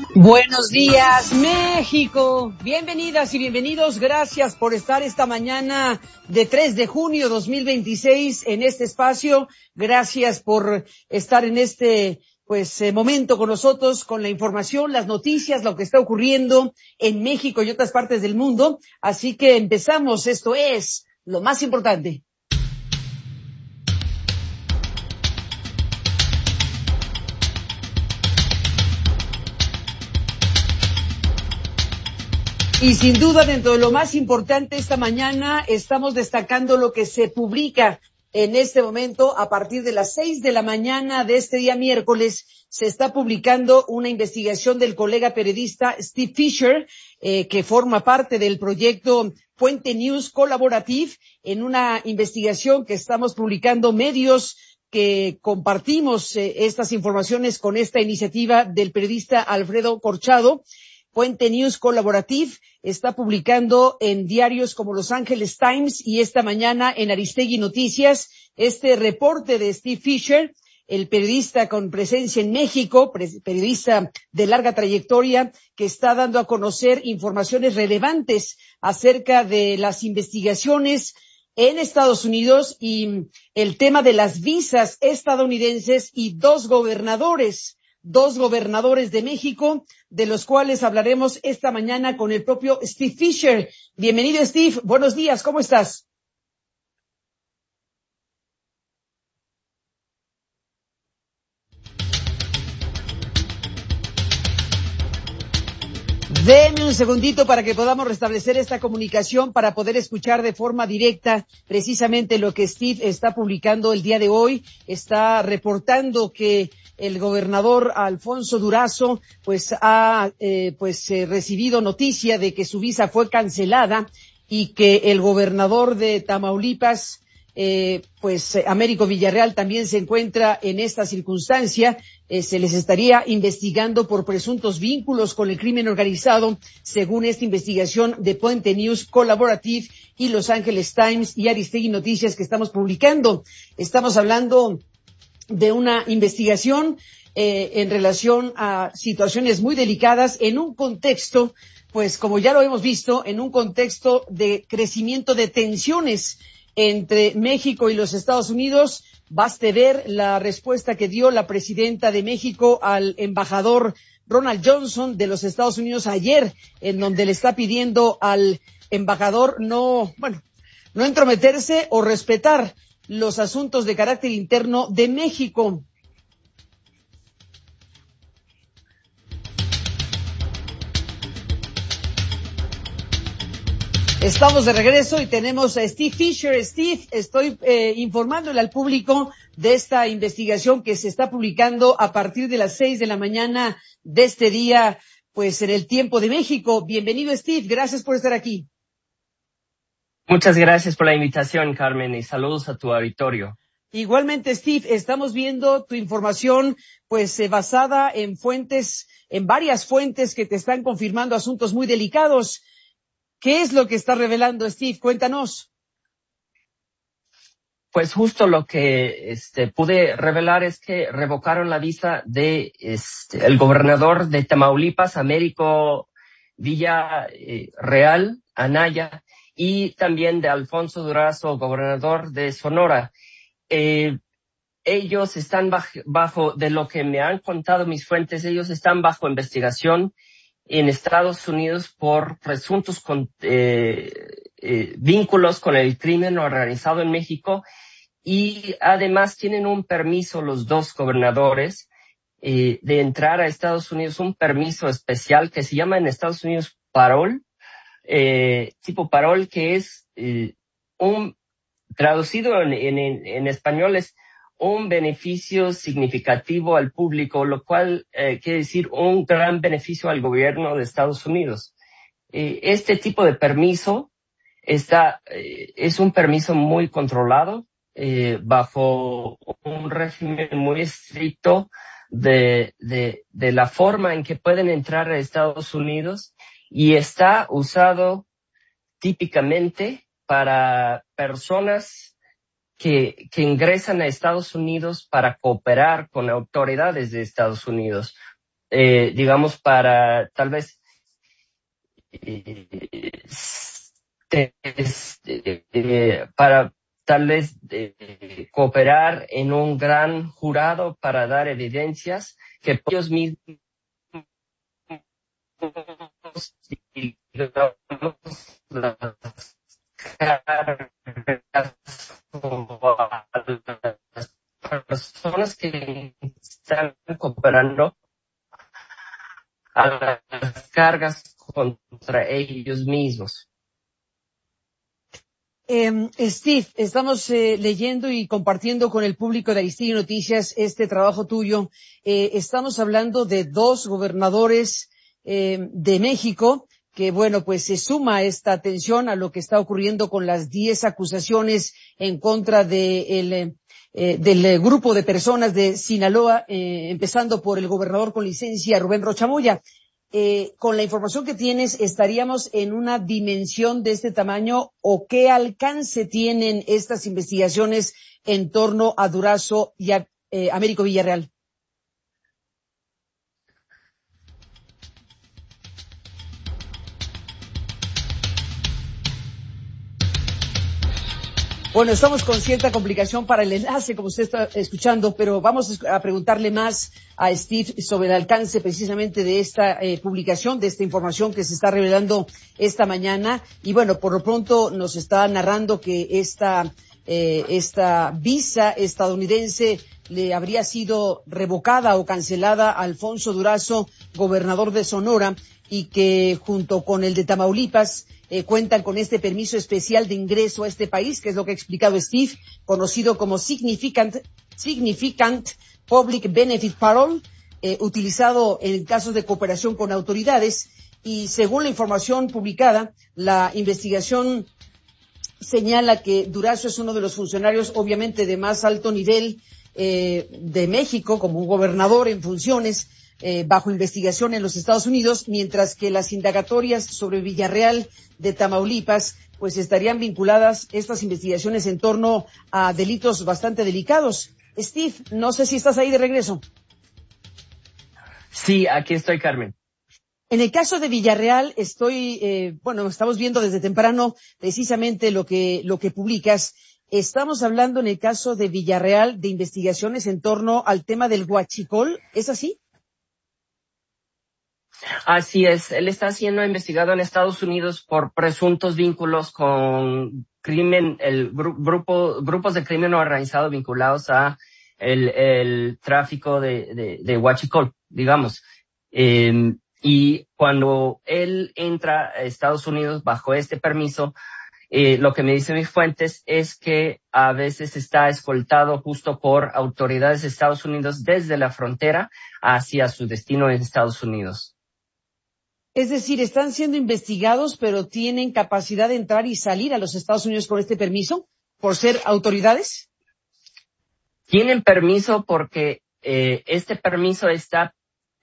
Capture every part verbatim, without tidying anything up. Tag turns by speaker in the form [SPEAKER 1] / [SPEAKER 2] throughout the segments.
[SPEAKER 1] Buenos días, México. Bienvenidas y bienvenidos. Gracias por estar esta mañana de tres de junio dos mil veintiséis en este espacio. Gracias por estar en este pues eh, momento con nosotros, con la información, las noticias, lo que está ocurriendo en México y otras partes del mundo. Así que empezamos. Esto es lo más importante. Y sin duda, dentro de lo más importante esta mañana, estamos destacando lo que se publica en este momento. A partir de las seis de la mañana de este día miércoles, se está publicando una investigación del colega periodista Steve Fisher, eh, que forma parte del proyecto Puente News Collaborative, en una investigación que estamos publicando medios que compartimos eh, estas informaciones con esta iniciativa del periodista Alfredo Corchado. Puente News Collaborative está publicando en diarios como Los Angeles Times y esta mañana en Aristegui Noticias este reporte de Steve Fisher, el periodista con presencia en México, periodista de larga trayectoria, que está dando a conocer informaciones relevantes acerca de las investigaciones en Estados Unidos y el tema de las visas estadounidenses y dos gobernadores dos gobernadores de México, de los cuales hablaremos esta mañana con el propio Steve Fisher. Bienvenido, Steve. Buenos días. ¿Cómo estás? Deme un segundito para que podamos restablecer esta comunicación para poder escuchar de forma directa precisamente lo que Steve está publicando el día de hoy. Está reportando que el gobernador Alfonso Durazo pues ha eh, pues eh, recibido noticia de que su visa fue cancelada y que el gobernador de Tamaulipas eh, pues eh, Américo Villarreal también se encuentra en esta circunstancia. Eh, se les estaría investigando por presuntos vínculos con el crimen organizado, según esta investigación de Puente News Collaborative y Los Angeles Times y Aristegui Noticias que estamos publicando. Estamos hablando de una investigación eh, en relación a situaciones muy delicadas en un contexto, pues como ya lo hemos visto, en un contexto de crecimiento de tensiones entre México y los Estados Unidos. Baste ver la respuesta que dio la presidenta de México al embajador Ronald Johnson de los Estados Unidos ayer, en donde le está pidiendo al embajador no, bueno, no entrometerse o respetar los asuntos de carácter interno de México. Estamos de regreso y tenemos a Steve Fisher. Steve, estoy eh, informándole al público de esta investigación que se está publicando a partir de las seis de la mañana de este día, pues en el tiempo de México. Bienvenido, Steve. Gracias por estar aquí.
[SPEAKER 2] Muchas gracias por la invitación, Carmen, y saludos a tu auditorio.
[SPEAKER 1] Igualmente, Steve, estamos viendo tu información pues eh, basada en fuentes, en varias fuentes que te están confirmando asuntos muy delicados. ¿Qué es lo que está revelando, Steve? Cuéntanos.
[SPEAKER 2] Pues justo lo que este, pude revelar es que revocaron la visa de este, el gobernador de Tamaulipas, Américo Villarreal Anaya, y también de Alfonso Durazo, gobernador de Sonora. Eh, ellos están bajo, bajo, de lo que me han contado mis fuentes, ellos están bajo investigación en Estados Unidos por presuntos con, eh, eh, vínculos con el crimen organizado en México, y además tienen un permiso los dos gobernadores eh, de entrar a Estados Unidos, un permiso especial que se llama en Estados Unidos parol, eh, tipo parol, que es eh, un, traducido en, en, en español es un beneficio significativo al público, lo cual eh, quiere decir un gran beneficio al gobierno de Estados Unidos. Eh, este tipo de permiso está, eh, es un permiso muy controlado, eh, bajo un régimen muy estricto de, de, de la forma en que pueden entrar a Estados Unidos, y está usado típicamente para personas que, que ingresan a Estados Unidos para cooperar con autoridades de Estados Unidos. eh, digamos, para tal vez eh, eh, eh, para tal vez eh, cooperar en un gran jurado para dar evidencias que ellos mismos, digamos, las cargas o a las personas que están cooperando a las cargas contra ellos mismos.
[SPEAKER 1] Eh, Steve, estamos eh, leyendo y compartiendo con el público de Aristegui Noticias este trabajo tuyo. Eh, estamos hablando de dos gobernadores eh, de México que, bueno, pues se suma esta atención a lo que está ocurriendo con las diez acusaciones en contra de el, eh, del grupo de personas de Sinaloa, eh, empezando por el gobernador con licencia, Rubén Rocha Moya. Eh, con la información que tienes, ¿estaríamos en una dimensión de este tamaño o qué alcance tienen estas investigaciones en torno a Durazo y a eh, Américo Villarreal? Bueno, estamos con cierta complicación para el enlace, como usted está escuchando, pero vamos a preguntarle más a Steve sobre el alcance precisamente de esta eh, publicación, de esta información que se está revelando esta mañana. Y bueno, por lo pronto nos está narrando que esta, eh, esta visa estadounidense le habría sido revocada o cancelada a Alfonso Durazo, gobernador de Sonora, y que junto con el de Tamaulipas eh, cuentan con este permiso especial de ingreso a este país, que es lo que ha explicado Steve, conocido como Significant, Significant Public Benefit Parole, eh, utilizado en casos de cooperación con autoridades. Y según la información publicada, la investigación señala que Durazo es uno de los funcionarios, obviamente, de más alto nivel eh, de México, como un gobernador en funciones, Eh, bajo investigación en los Estados Unidos, mientras que las indagatorias sobre Villarreal de Tamaulipas pues estarían vinculadas estas investigaciones en torno a delitos bastante delicados. Steve, no sé si estás ahí de regreso.
[SPEAKER 2] Sí, aquí estoy, Carmen.
[SPEAKER 1] En el caso de Villarreal, estoy, eh, bueno, estamos viendo desde temprano precisamente lo que, lo que publicas. Estamos hablando en el caso de Villarreal de investigaciones en torno al tema del huachicol, ¿es así?
[SPEAKER 2] Así es, él está siendo investigado en Estados Unidos por presuntos vínculos con crimen, el gru grupo, grupos de crimen organizado vinculados a el, el tráfico de, de, de huachicol, digamos. Eh, y cuando él entra a Estados Unidos bajo este permiso, eh, lo que me dicen mis fuentes es que a veces está escoltado justo por autoridades de Estados Unidos desde la frontera hacia su destino en Estados Unidos.
[SPEAKER 1] Es decir, están siendo investigados, pero tienen capacidad de entrar y salir a los Estados Unidos con este permiso, por ser autoridades.
[SPEAKER 2] Tienen permiso porque eh, este permiso está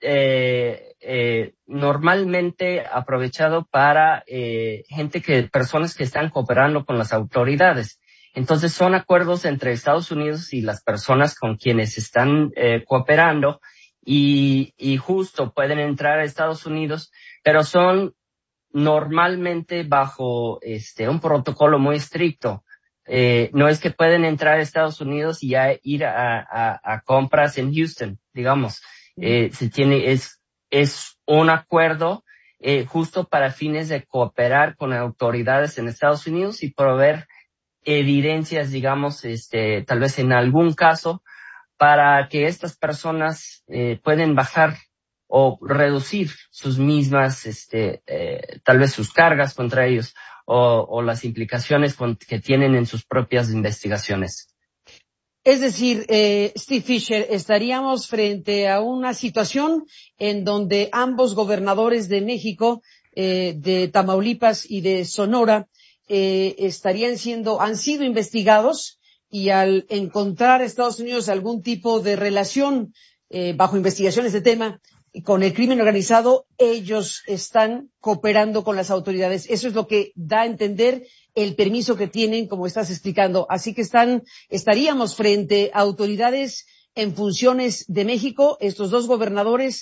[SPEAKER 2] eh, eh, normalmente aprovechado para eh, gente que, personas que están cooperando con las autoridades. Entonces son acuerdos entre Estados Unidos y las personas con quienes están eh, cooperando y, y justo pueden entrar a Estados Unidos, pero son normalmente bajo este un protocolo muy estricto. Eh, no es que pueden entrar a Estados Unidos y ya ir a, a, a compras en Houston, digamos. Eh, se tiene, es, es un acuerdo eh, justo para fines de cooperar con autoridades en Estados Unidos y proveer evidencias, digamos, este, tal vez en algún caso, para que estas personas eh, pueden bajar o reducir sus mismas, este, eh, tal vez sus cargas contra ellos o, o las implicaciones con, que tienen en sus propias investigaciones.
[SPEAKER 1] Es decir, eh, Steve Fisher, estaríamos frente a una situación en donde ambos gobernadores de México, eh, de Tamaulipas y de Sonora, eh, estarían siendo, han sido investigados y al encontrar Estados Unidos algún tipo de relación eh, bajo investigación de este tema con el crimen organizado, ellos están cooperando con las autoridades. Eso es lo que da a entender el permiso que tienen, como estás explicando. Así que están, estaríamos frente a autoridades en funciones de México, estos dos gobernadores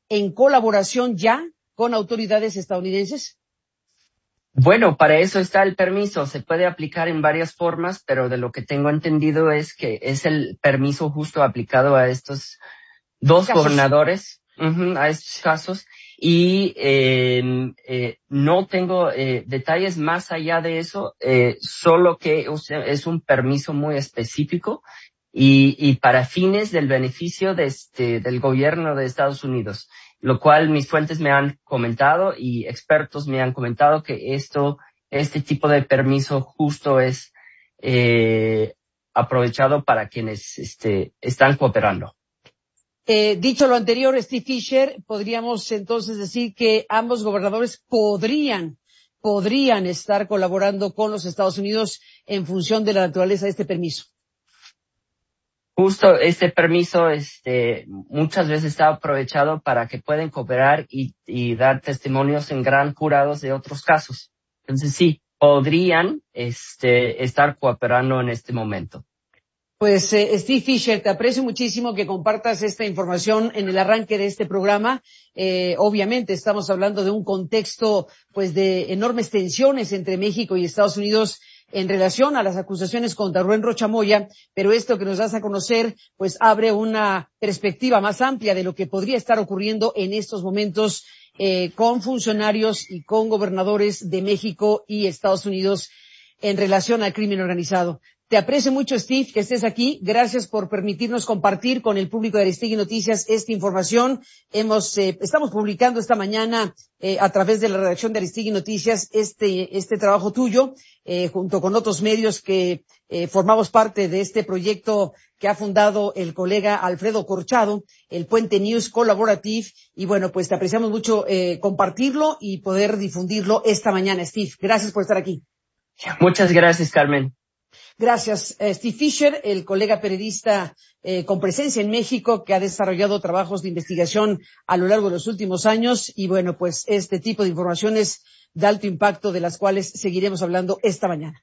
[SPEAKER 1] en colaboración ya con autoridades estadounidenses?
[SPEAKER 2] Bueno, para eso está el permiso. Se puede aplicar en varias formas, pero de lo que tengo entendido es que es el permiso justo aplicado a estos dos
[SPEAKER 1] casos.
[SPEAKER 2] gobernadores, uh-huh, a estos casos. Y eh, eh, no tengo eh, detalles más allá de eso, eh, solo que es un permiso muy específico y, y para fines del beneficio de este, del gobierno de Estados Unidos, lo cual mis fuentes me han comentado y expertos me han comentado que esto, este tipo de permiso justo es eh, aprovechado para quienes este, están cooperando.
[SPEAKER 1] Eh, dicho lo anterior, Steve Fisher, podríamos entonces decir que ambos gobernadores podrían, podrían estar colaborando con los Estados Unidos en función de la naturaleza de este permiso.
[SPEAKER 2] Justo este permiso, este, muchas veces está aprovechado para que puedan cooperar y, y dar testimonios en gran jurados de otros casos. Entonces sí, podrían, este, estar cooperando en este momento.
[SPEAKER 1] Pues eh, Steve Fisher, te aprecio muchísimo que compartas esta información en el arranque de este programa. Eh, obviamente estamos hablando de un contexto pues de enormes tensiones entre México y Estados Unidos en relación a las acusaciones contra Rubén Rocha Moya, pero esto que nos das a conocer pues abre una perspectiva más amplia de lo que podría estar ocurriendo en estos momentos eh, con funcionarios y con gobernadores de México y Estados Unidos en relación al crimen organizado. Te aprecio mucho, Steve, que estés aquí. Gracias por permitirnos compartir con el público de Aristegui Noticias esta información. Hemos, eh, estamos publicando esta mañana eh, a través de la redacción de Aristegui Noticias este, este trabajo tuyo, eh, junto con otros medios que eh, formamos parte de este proyecto que ha fundado el colega Alfredo Corchado, el Puente News Collaborative. Y bueno, pues te apreciamos mucho eh, compartirlo y poder difundirlo esta mañana, Steve. Gracias por estar aquí.
[SPEAKER 2] Muchas gracias, Carmen.
[SPEAKER 1] Gracias, eh, Steve Fisher, el colega periodista eh, con presencia en México que ha desarrollado trabajos de investigación a lo largo de los últimos años y bueno, pues este tipo de informaciones de alto impacto de las cuales seguiremos hablando esta mañana.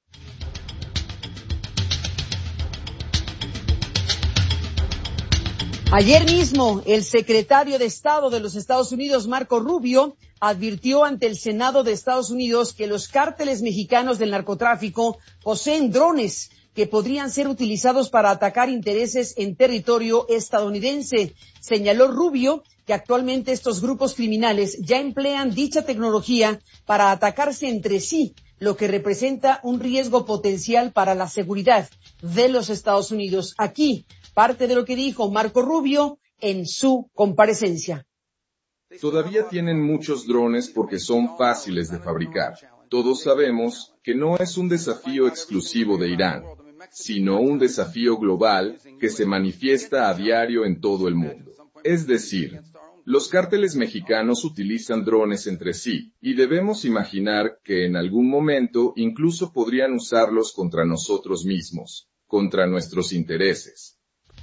[SPEAKER 1] Ayer mismo, el secretario de Estado de los Estados Unidos, Marco Rubio, advirtió ante el Senado de Estados Unidos que los cárteles mexicanos del narcotráfico poseen drones que podrían ser utilizados para atacar intereses en territorio estadounidense. Señaló Rubio que actualmente estos grupos criminales ya emplean dicha tecnología para atacarse entre sí, lo que representa un riesgo potencial para la seguridad de los Estados Unidos. Aquí, parte de lo que dijo Marco Rubio en su comparecencia.
[SPEAKER 3] Todavía tienen muchos drones porque son fáciles de fabricar. Todos sabemos que no es un desafío exclusivo de Irán, sino un desafío global que se manifiesta a diario en todo el mundo. Es decir, los cárteles mexicanos utilizan drones entre sí, y debemos imaginar que en algún momento incluso podrían usarlos contra nosotros mismos, contra nuestros intereses.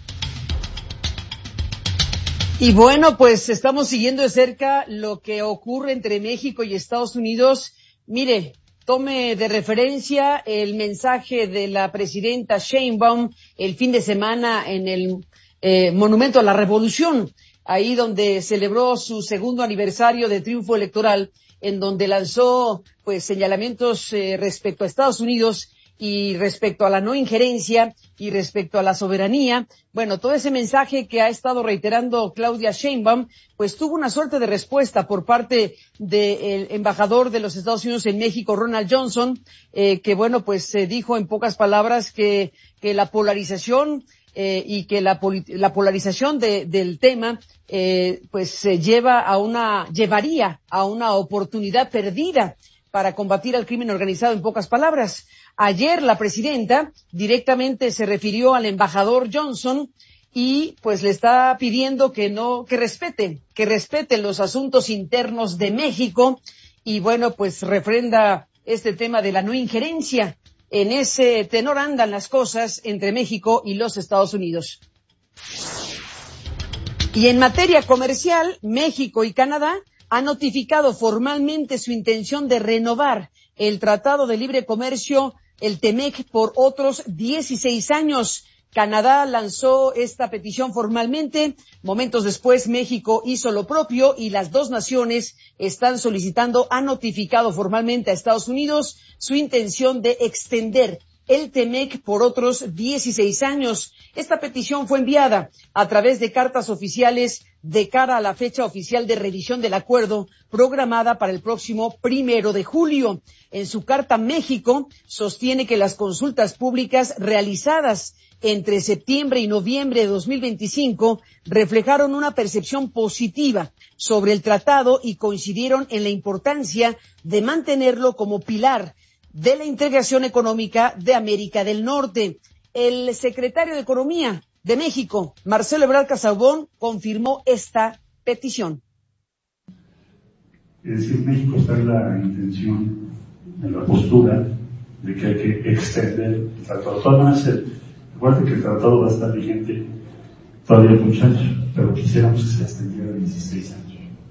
[SPEAKER 1] Y bueno, pues estamos siguiendo de cerca lo que ocurre entre México y Estados Unidos. Mire, tome de referencia el mensaje de la presidenta Sheinbaum el fin de semana en el eh, Monumento a la Revolución, ahí donde celebró su segundo aniversario de triunfo electoral, en donde lanzó pues señalamientos eh, respecto a Estados Unidos y respecto a la no injerencia y respecto a la soberanía. Bueno, todo ese mensaje que ha estado reiterando Claudia Sheinbaum, pues tuvo una suerte de respuesta por parte del embajador de los Estados Unidos en México, Ronald Johnson, eh, que bueno, pues se eh, dijo en pocas palabras que, que la polarización eh, y que la, la polarización de, del tema, eh, pues se eh, lleva a una, llevaría a una oportunidad perdida para combatir al crimen organizado, en pocas palabras. Ayer la presidenta directamente se refirió al embajador Johnson y pues le está pidiendo que no, que respete, que respete los asuntos internos de México y bueno, pues refrenda este tema de la no injerencia. En ese tenor andan las cosas entre México y los Estados Unidos. Y en materia comercial, México y Canadá han notificado formalmente su intención de renovar el Tratado de Libre Comercio, el TEMEC, por otros dieciséis años. Canadá lanzó esta petición formalmente. Momentos después, México hizo lo propio y las dos naciones están solicitando, han notificado formalmente a Estados Unidos su intención de extender el TEMEC por otros dieciséis años. Esta petición fue enviada a través de cartas oficiales de cara a la fecha oficial de revisión del acuerdo programada para el próximo primero de julio. En su carta, México sostiene que las consultas públicas realizadas entre septiembre y noviembre de dos mil veinticinco reflejaron una percepción positiva sobre el tratado y coincidieron en la importancia de mantenerlo como pilar de la integración económica de América del Norte. El secretario de Economía de México, Marcelo Ebrard Casaubon, confirmó esta petición.
[SPEAKER 4] Es decir, México está en la intención, en la postura de que hay que extender el tratado. De todas maneras, recuerden que el tratado va a estar vigente todavía muchos años, pero quisiéramos que se extendiera a dieciséis años.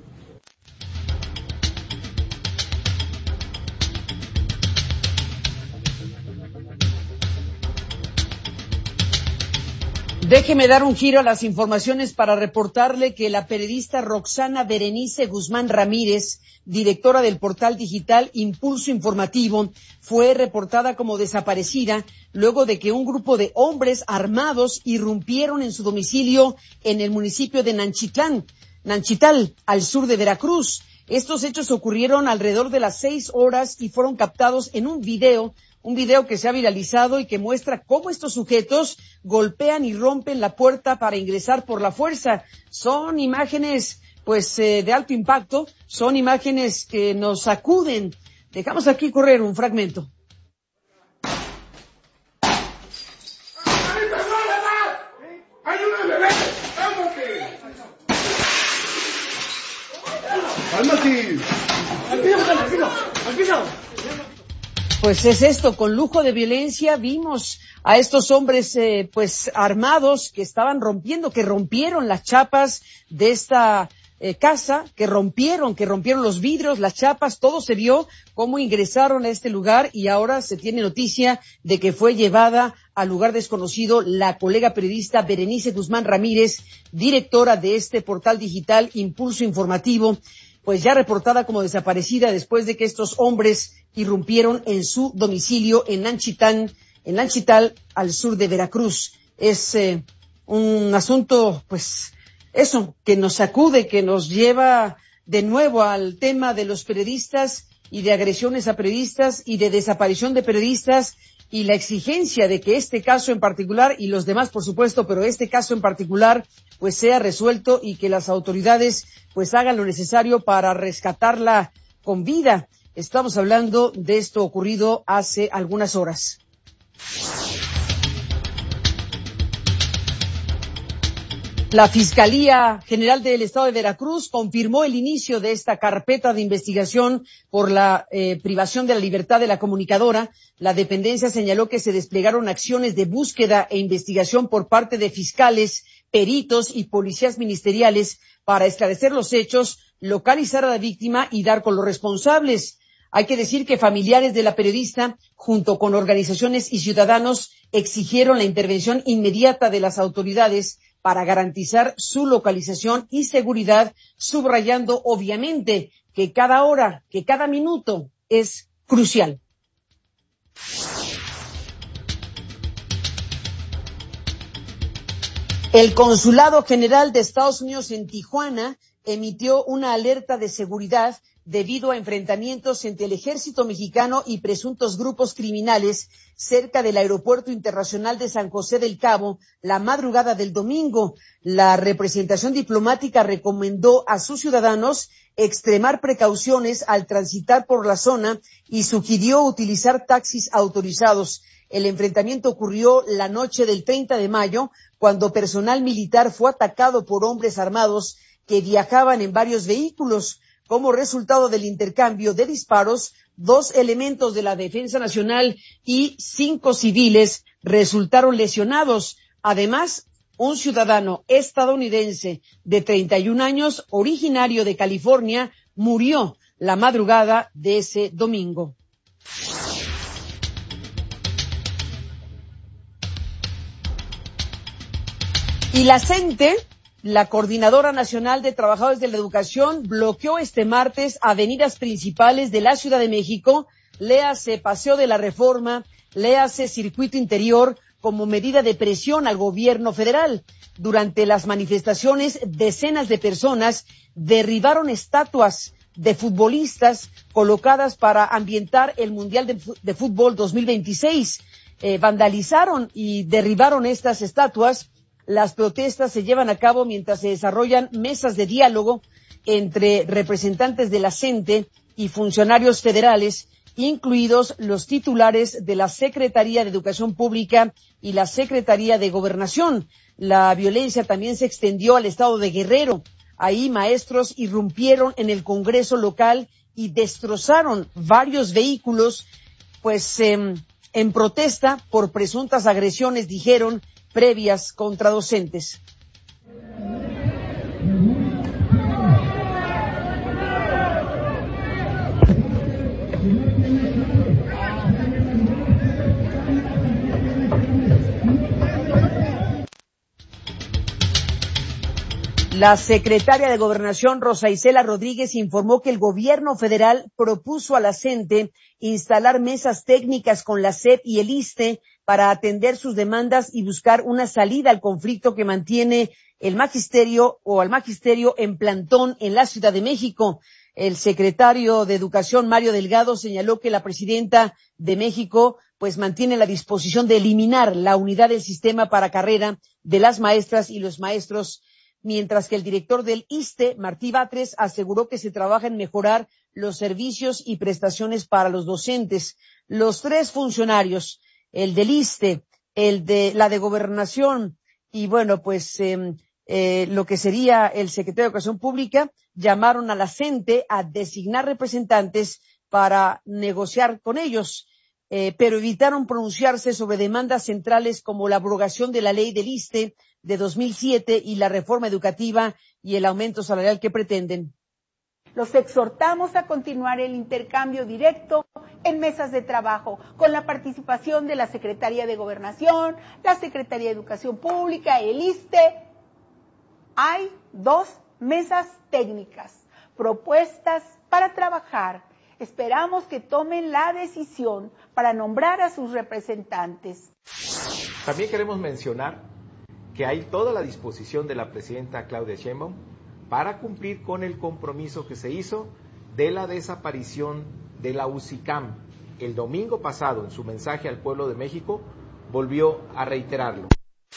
[SPEAKER 1] Déjeme dar un giro a las informaciones para reportarle que la periodista Roxana Berenice Guzmán Ramírez, directora del portal digital Impulso Informativo, fue reportada como desaparecida luego de que un grupo de hombres armados irrumpieron en su domicilio en el municipio de Nanchitlán, Nanchital, al sur de Veracruz. Estos hechos ocurrieron alrededor de las seis horas y fueron captados en un video Un video que se ha viralizado y que muestra cómo estos sujetos golpean y rompen la puerta para ingresar por la fuerza. Son imágenes, pues, eh, de alto impacto, son imágenes que nos sacuden. Dejamos aquí correr un fragmento.
[SPEAKER 5] ¡Cálmate! ¡Al piso, al piso! ¡Al piso!
[SPEAKER 1] Pues es esto, con lujo de violencia vimos a estos hombres eh, pues armados que estaban rompiendo, que rompieron las chapas de esta eh, casa, que rompieron, que rompieron los vidrios, las chapas, todo se vio cómo ingresaron a este lugar y ahora se tiene noticia de que fue llevada al lugar desconocido la colega periodista Berenice Guzmán Ramírez, directora de este portal digital Impulso Informativo, pues ya reportada como desaparecida después de que estos hombres irrumpieron en su domicilio en Nanchitán, en Nanchital, al sur de Veracruz. Es eh, un asunto, pues, eso, que nos sacude, que nos lleva de nuevo al tema de los periodistas y de agresiones a periodistas y de desaparición de periodistas y la exigencia de que este caso en particular, y los demás por supuesto, pero este caso en particular, pues sea resuelto y que las autoridades pues hagan lo necesario para rescatarla con vida. Estamos hablando de esto ocurrido hace algunas horas. La Fiscalía General del Estado de Veracruz confirmó el inicio de esta carpeta de investigación por la eh, privación de la libertad de la comunicadora. La dependencia señaló que se desplegaron acciones de búsqueda e investigación por parte de fiscales, peritos y policías ministeriales para esclarecer los hechos, localizar a la víctima y dar con los responsables. Hay que decir que familiares de la periodista, junto con organizaciones y ciudadanos, exigieron la intervención inmediata de las autoridades para garantizar su localización y seguridad, subrayando obviamente que cada hora, que cada minuto es crucial. El Consulado General de Estados Unidos en Tijuana emitió una alerta de seguridad debido a enfrentamientos entre el ejército mexicano y presuntos grupos criminales cerca del Aeropuerto Internacional de San José del Cabo la madrugada del domingo. La representación diplomática recomendó a sus ciudadanos extremar precauciones al transitar por la zona y sugirió utilizar taxis autorizados. El enfrentamiento ocurrió la noche del treinta de mayo, cuando personal militar fue atacado por hombres armados que viajaban en varios vehículos. Como resultado del intercambio de disparos, dos elementos de la Defensa Nacional y cinco civiles resultaron lesionados. Además, un ciudadano estadounidense de treinta y un años, originario de California, murió la madrugada de ese domingo. Y la CENTE, la Coordinadora Nacional de Trabajadores de la Educación, bloqueó este martes avenidas principales de la Ciudad de México, léase Paseo de la Reforma, léase Circuito Interior, como medida de presión al gobierno federal. Durante las manifestaciones, decenas de personas derribaron estatuas de futbolistas colocadas para ambientar el Mundial de, de Fútbol dos mil veintiséis. Eh, vandalizaron y derribaron estas estatuas. Las protestas se llevan a cabo mientras se desarrollan mesas de diálogo entre representantes de la CENTE y funcionarios federales, incluidos los titulares de la Secretaría de Educación Pública y la Secretaría de Gobernación. La violencia también se extendió al estado de Guerrero. Ahí maestros irrumpieron en el Congreso local y destrozaron varios vehículos, pues eh, en protesta por presuntas agresiones, dijeron, previas contra docentes. La secretaria de Gobernación, Rosa Isela Rodríguez, informó que el gobierno federal propuso a la CENTE instalar mesas técnicas con la S E P y el ISSSTE para atender sus demandas y buscar una salida al conflicto que mantiene el magisterio o al magisterio en plantón en la Ciudad de México. El secretario de Educación, Mario Delgado, señaló que la presidenta de México pues mantiene la disposición de eliminar la unidad del sistema para carrera de las maestras y los maestros, mientras que el director del ISSSTE, Martí Batres, aseguró que se trabaja en mejorar los servicios y prestaciones para los docentes. Los tres funcionarios, el del ISSSTE, el de la de Gobernación y, bueno, pues eh, eh, lo que sería el secretario de Educación Pública, llamaron a la CENTE a designar representantes para negociar con ellos, eh, pero evitaron pronunciarse sobre demandas centrales como la abrogación de la ley del ISSSTE de dos mil siete y la reforma educativa y el aumento salarial que pretenden.
[SPEAKER 6] Los exhortamos a continuar el intercambio directo en mesas de trabajo con la participación de la Secretaría de Gobernación, la Secretaría de Educación Pública, el ISSSTE. Hay dos mesas técnicas propuestas para trabajar. Esperamos que tomen la decisión para nombrar a sus representantes.
[SPEAKER 7] También queremos mencionar que hay toda la disposición de la presidenta Claudia Sheinbaum para cumplir con el compromiso que se hizo de la desaparición de la U C I C A M. El domingo pasado, en su mensaje al pueblo de México, volvió a reiterarlo.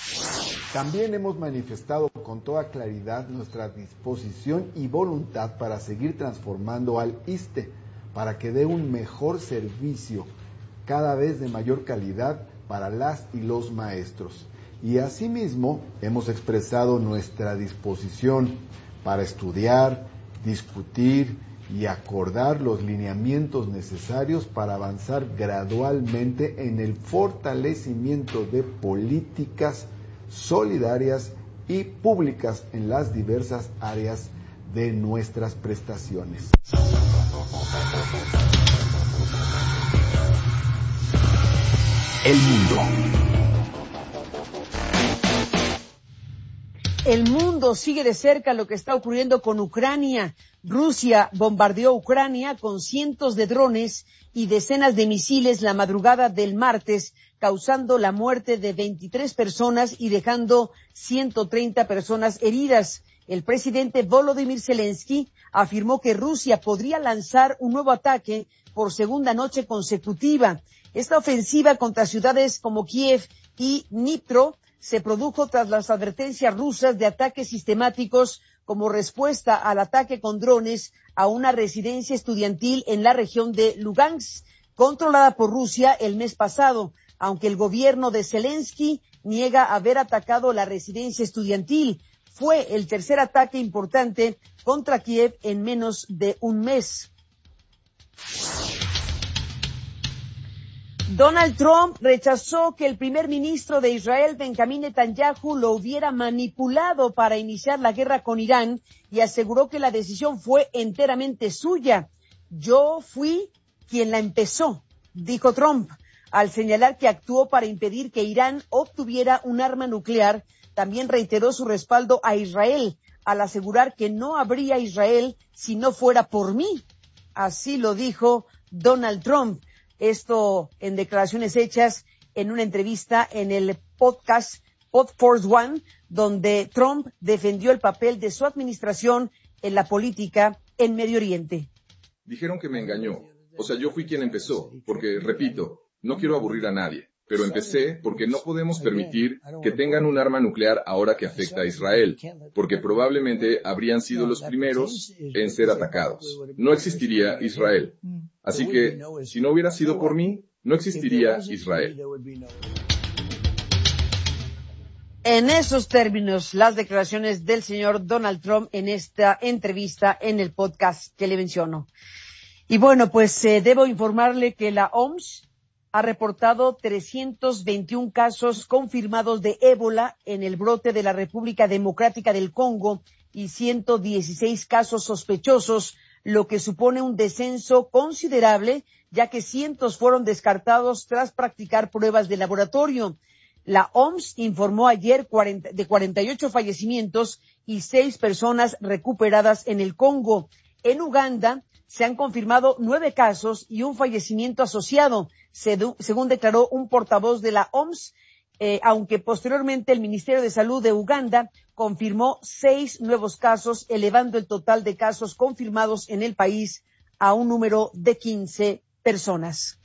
[SPEAKER 8] También hemos manifestado con toda claridad nuestra disposición y voluntad para seguir transformando al ISSSTE, para que dé un mejor servicio, cada vez de mayor calidad para las y los maestros. Y asimismo hemos expresado nuestra disposición para estudiar, discutir y acordar los lineamientos necesarios para avanzar gradualmente en el fortalecimiento de políticas solidarias y públicas en las diversas áreas de nuestras prestaciones.
[SPEAKER 9] El mundo.
[SPEAKER 1] El mundo sigue de cerca lo que está ocurriendo con Ucrania. Rusia bombardeó Ucrania con cientos de drones y decenas de misiles la madrugada del martes, causando la muerte de veintitrés personas y dejando ciento treinta personas heridas. El presidente Volodymyr Zelensky afirmó que Rusia podría lanzar un nuevo ataque por segunda noche consecutiva. Esta ofensiva contra ciudades como Kiev y Dnipro se produjo tras las advertencias rusas de ataques sistemáticos como respuesta al ataque con drones a una residencia estudiantil en la región de Lugansk, controlada por Rusia el mes pasado, aunque el gobierno de Zelensky niega haber atacado la residencia estudiantil. Fue el tercer ataque importante contra Kiev en menos de un mes. Donald Trump rechazó que el primer ministro de Israel, Benjamín Netanyahu, lo hubiera manipulado para iniciar la guerra con Irán y aseguró que la decisión fue enteramente suya. Yo fui quien la empezó, dijo Trump, al señalar que actuó para impedir que Irán obtuviera un arma nuclear. también reiteró su respaldo a Israel, al asegurar que no habría Israel si no fuera por mí. Así lo dijo Donald Trump. Esto en declaraciones hechas en una entrevista en el podcast Pod Force One, donde Trump defendió el papel de su administración en la política en Medio Oriente.
[SPEAKER 3] Dijeron que me engañó. O sea, yo fui quien empezó, porque, repito, no quiero aburrir a nadie, pero empecé porque no podemos permitir que tengan un arma nuclear ahora que afecta a Israel, porque probablemente habrían sido los primeros en ser atacados. No existiría Israel. Así que, si no hubiera sido por mí, no existiría Israel.
[SPEAKER 1] En esos términos, las declaraciones del señor Donald Trump en esta entrevista en el podcast que le menciono. Y bueno, pues eh, debo informarle que la O M S ha reportado trescientos veintiún casos confirmados de ébola en el brote de la República Democrática del Congo y ciento dieciséis casos sospechosos, lo que supone un descenso considerable, ya que cientos fueron descartados tras practicar pruebas de laboratorio. La O M S informó ayer de cuarenta y ocho fallecimientos y seis personas recuperadas en el Congo. En Uganda se han confirmado nueve casos y un fallecimiento asociado, según declaró un portavoz de la O M S, eh, aunque posteriormente el Ministerio de Salud de Uganda confirmó seis nuevos casos, elevando el total de casos confirmados en el país a un número de quince personas.